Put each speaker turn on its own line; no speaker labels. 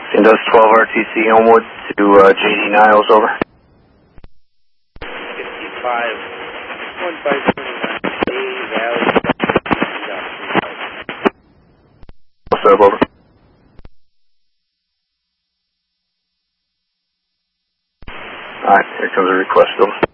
Windows 12 RTC Elmwood to JD Niles, over.
55, 1579, Valley.
What's up, over? Alright, here comes a request, over.